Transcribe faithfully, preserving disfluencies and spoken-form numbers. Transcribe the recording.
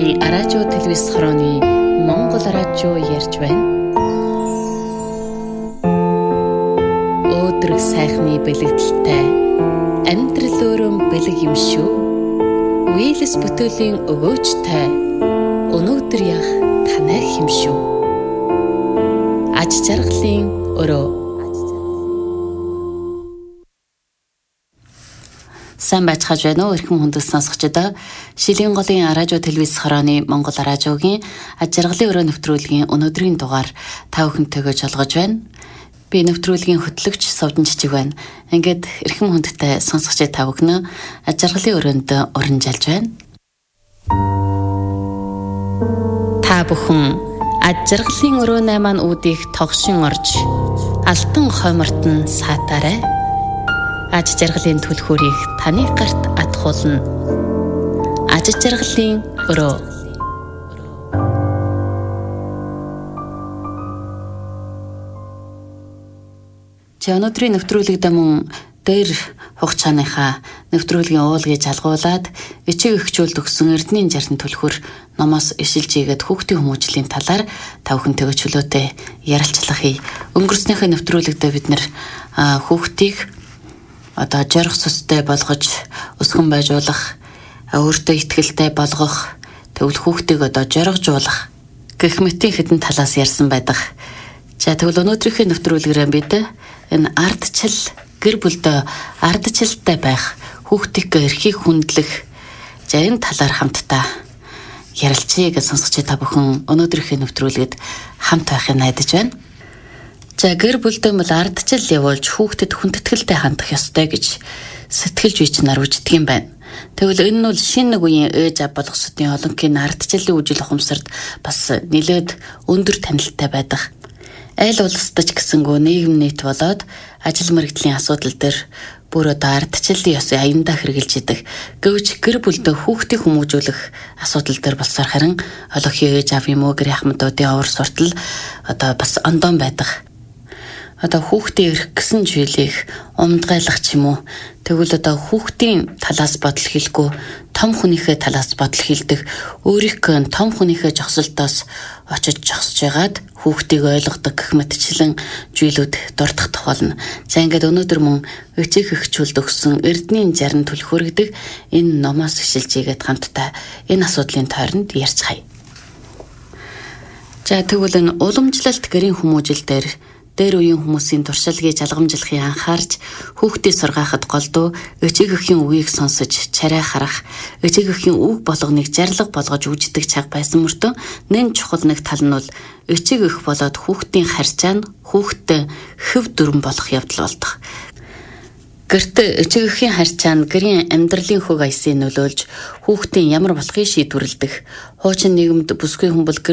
Монголын радио телевиз хорооны Монгол радио ярьж байна. Өөдрөг сайхны бэлэгдэлтэй амьдрал өрөөм бэлэг юм шүү. Вийлс бүтээлийн өгөөжтэй өнөөдөр яг танай юм шүү. Аж жаргалын өрөө. Сайн байцгааж байна уу эрхэм хүндэт сонсогчдоо. Шилийн голын радио телевиз хорооны Монгол радиогийн аж жаргалын өрөө нэвтрүүлгийн өнөөдрийн дугаар та бүхэнтэйгээ жолгож байна. Би нэвтрүүлгийн хөтлөгч Сувдан Жижиг байна. Ингээд эрхэм хүндэттэй сонсогчид та бүхэн аж жаргалын өрөөнд уранжалж байна. Та бүхэн аж жаргалын өрөөний маань үүдийг тогшин орж алтан хоймортон саатаарай. Аж жаргалын түлхүүрийг таны гарт атгуулна. Аж жаргалын өрөө. За өнөөдрийн нэвтрүүлэгт мөн дээр хугацааныхаа нэвтрүүлгийн уулгыг жалгуулад эцэг эхчүүлд өгсөн эрдэнийн жаргал түлхүүр номоос ишилж ийгээд хүүхдийн хүмүүжлийн талаар та бүхэнтэйгээ чөлөөтэй ярилцлахыг. Өнгөрснийхээ нэвтрүүлэгтээ бид нэр хүүхдийг одоо жаргах сүстэй болгож өсгөн байжуулах, өөртөө итгэлтэй болгох, тэгвэл хүүхдийг одоо жаргажуулах гэх мэтийн хэдэн талаас ярьсан байдаг. За тэгвэл өнөөдрийнхээ нэвтрүүлгээрээ бид энэ ардчил гэр бүлдээ ардчилтай байх, хүүхдийнхээ эрхийг хүндлэх за энэ талаар хамтдаа ярилцъя гэж сонсогч та бүхэн өнөөдрийнхээ нэвтрүүлгэд хамт байхыг найдаж байна. За гэр бүлдээ бол ардчил явуулж хүүхдэд хүндэтгэлтэй хандах ёстой гэж сэтгэлж үйч нар үждэг юм байна. Тэгвэл энэ нь бол шинэ нэг үеийн ээж аав болгосодын олонхын ардчилын үжил ухамсарт бас нэлээд өндөр танилттай байдаг. Айл улсад ч гэсэнгүү нийгэм нийт болоод ажил мэргэжлийн асуудал дээр бүр одоо ардчилын ёсыг аяндаа хэрэгжилж идэг. Гэвч гэр бүлдээ хүүхдийг хүмүүжүүлэх асуудал дээр болсоор харин олонхын ээж аав юм уу гэр ахмадуудын овор суртал одоо бас ондон байдаг. Одоо хүүхдийн эрх гэсэн зүйлийг умдгайлах ч юм уу. Тэгвэл одоо хүүхдийн талаас бодол хийлгүй, том хүнийхээ талаас бодол хийлдэг, өөрийнхөө том хүнийхээ жогсолтоос очиж жогсож байгаад хүүхдийг ойлгодог гэх мэтчлэн зүйлүүд дурдах болно. За ингээд өнөөдөр мөн эцэг эхчүүлд өгсөн эрдэнийн жаргал түлхүүр гэдэг энэ номоос ишилж ийгээд хамтдаа энэ асуудлын тойронд ярьцгаая. За тэгвэл энэ уламжлалт гэрийн хүмүүжил дээр дээр үеийн хүмүүсийн туршлагыг жалгамжлахыг анхаарч хүүхдийг сургаахад голдуу эцэг эхийн үгийг сонсож царай харах, эцэг эхийн үг болгоныг зарлага болгож үждэг цаг байсан мөртөө нэн чухал нэг тал нь бол эцэг эх болоод хүүхдийн харьцаа нь хүүхдтэй хэв дүрэн болох явдал болдог. Гэрт эцэг эхийн харьцаа нь гэрийн амьдралын хөг аясыг нөлөөлж хүүхдийн ямар болохыг шийдвэрлэдэг. Хуучин нийгэмд бүсгүй хүн бол гэр